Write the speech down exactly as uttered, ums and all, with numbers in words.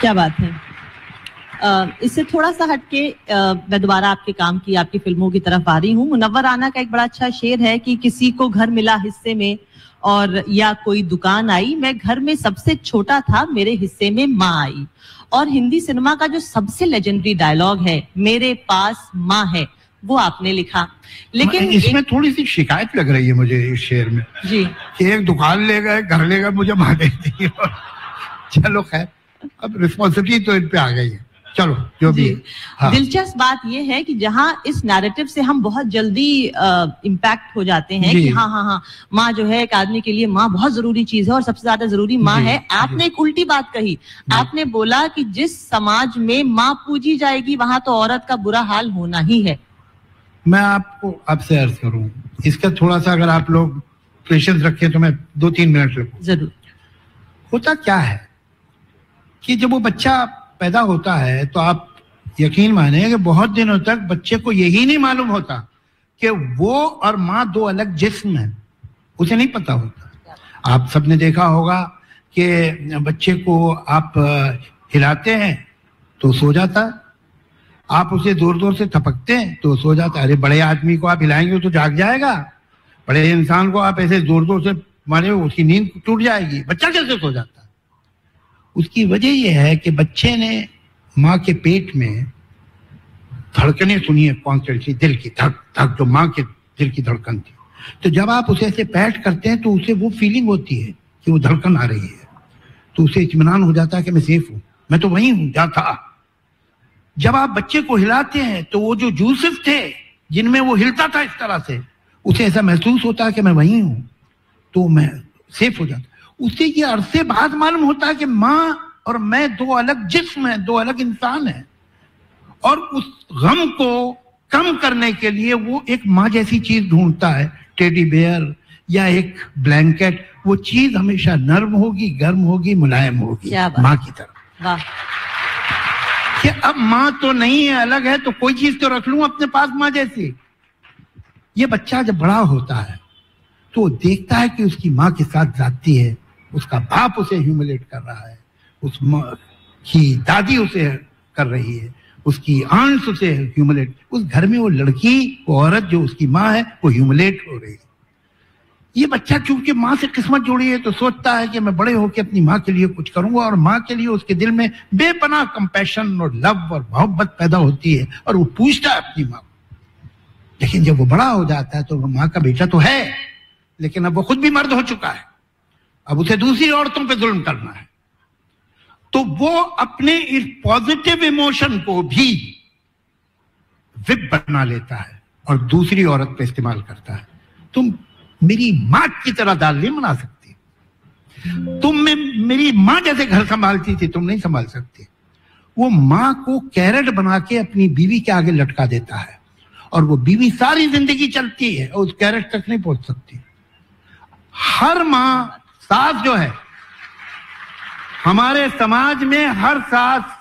क्या बात है। Uh, इससे थोड़ा सा हटके uh, मैं दोबारा आपके काम की, आपकी फिल्मों की तरफ आ रही हूँ। मुनव्वर राना का एक बड़ा अच्छा शेर है कि किसी को घर मिला हिस्से में और या कोई दुकान आई, मैं घर में सबसे छोटा था, मेरे हिस्से में माँ आई। और हिंदी सिनेमा का जो सबसे लेजेंडरी डायलॉग है, मेरे पास माँ है, वो आपने लिखा। लेकिन इसमें एक... थोड़ी सी शिकायत लग रही है मुझे इस शेर में जी, कि एक दुकान ले गए, घर ले गए, मुझे माँ दे दी। चलो खैर, अब रिस्पॉन्सिबिलिटी तो इन पे आ गई है, चलो जो भी। हाँ। दिलचस्प बात यह है कि जहां इस नैरेटिव से हम बहुत जल्दी इम्पैक्ट हो जाते हैं कि हाँ हाँ हाँ माँ जो है एक आदमी के लिए माँ बहुत जरूरी चीज है और सबसे ज्यादा जरूरी माँ है। आपने एक उल्टी बात कही, आपने बोला कि जिस समाज में माँ पूजी जाएगी वहां तो औरत का बुरा हाल होना ही है। मैं आपको आपसे अर्ज करूं, इसका थोड़ा सा अगर आप लोग पेशेंस रखें तो मैं दो तीन मिनट रखूं। जरूर। होता क्या है कि जब वो बच्चा पैदा होता है तो आप यकीन माने कि बहुत दिनों तक बच्चे को यही नहीं मालूम होता कि वो और माँ दो अलग जिस्म हैं, उसे नहीं पता होता। आप सबने देखा होगा कि बच्चे को आप हिलाते हैं तो सो जाता है, आप उसे जोर जोर से थपकते हैं तो सो जाता है। अरे बड़े आदमी को आप हिलाएंगे तो जाग जाएगा, बड़े इंसान को आप ऐसे जोर जोर से मारे उसकी नींद टूट जाएगी, बच्चा कैसे सो जाता है? उसकी वजह यह है कि बच्चे ने माँ के पेट में धड़कने सुनी है, कौन सी दिल की धक धक, जो माँ के दिल की धड़कन थी। तो जब आप उसे ऐसे पैट करते हैं तो उसे वो फीलिंग होती है कि वो धड़कन आ रही है, तो उसे इत्मीनान हो जाता है कि मैं सेफ हूं, मैं तो वहीं हूं जहां था। जब आप बच्चे को हिलाते हैं तो वो जो जूसेस थे जिनमें वो हिलता था इस तरह से, उसे ऐसा महसूस होता है कि मैं वहीं हूं, तो मैं सेफ हो जाता। उसे ये अरसे बाद मालूम होता है कि माँ और मैं दो अलग जिस्म हैं, दो अलग इंसान हैं। और उस गम को कम करने के लिए वो एक माँ जैसी चीज ढूंढता है, टेडी बेयर या एक ब्लैंकेट। वो चीज हमेशा नर्म होगी, गर्म होगी, मुलायम होगी, माँ की तरह। वाह। कि अब माँ तो नहीं है, अलग है, तो कोई चीज तो रख लूं अपने पास माँ जैसी। ये बच्चा जब बड़ा होता है तो देखता है कि उसकी माँ के साथ जाती है, उसका बाप उसे ह्यूमिलेट कर रहा है, उस की दादी उसे कर रही है, उसकी आंट उसे ह्यूमिलेट, उस घर में वो लड़की, वो औरत जो उसकी माँ है, वो ह्यूमिलेट हो रही है। ये बच्चा चूंकि माँ से किस्मत जुड़ी है तो सोचता है कि मैं बड़े होकर अपनी माँ के लिए कुछ करूंगा, और माँ के लिए उसके दिल में बेपनाह कंपैशन और लव और मोहब्बत पैदा होती है और वो पूछता है अपनी माँ को। लेकिन जब वो बड़ा हो जाता है तो वो माँ का बेटा तो है, लेकिन अब वो खुद भी मर्द हो चुका है, अब उसे दूसरी औरतों पे जुल्म करना है। तो वो अपने इस पॉजिटिव इमोशन को भी विप बना लेता है और दूसरी औरत पे इस्तेमाल करता है। तुम मेरी माँ की तरह दाल नहीं बना सकती, तुम में मेरी माँ जैसे घर संभालती थी तुम नहीं संभाल सकती। वो माँ को कैरेट बना के अपनी बीवी के आगे लटका देता है और वो बीवी सारी जिंदगी चलती है और उस कैरेट तक नहीं पहुंच सकती। हर माँ, सास जो है हमारे समाज में, हर सास